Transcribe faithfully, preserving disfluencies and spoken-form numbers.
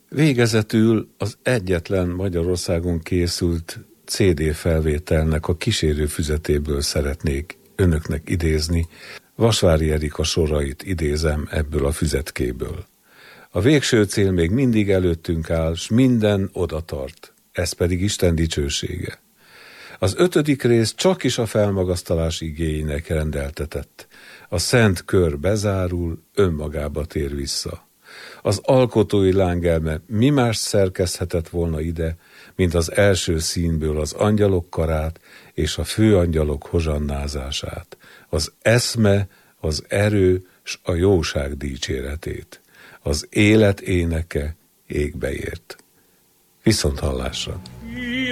Végezetül az egyetlen Magyarországon készült cé dé felvételnek a kísérő füzetéből szeretnék önöknek idézni. Vasvári Erika sorait idézem ebből a füzetkéből. A végső cél még mindig előttünk áll, s minden oda tart, ez pedig Isten dicsősége. Az ötödik rész csak is a felmagasztalás igéinek rendeltetett. A szent kör bezárul, önmagába tér vissza. Az alkotói lángelme mi más szerkezhetett volna ide, mint az első színből az angyalok karát és a főangyalok hozsannázását, az eszme, az erő s a jóság dicséretét, az élet éneke égbe ért. Viszont hallásra!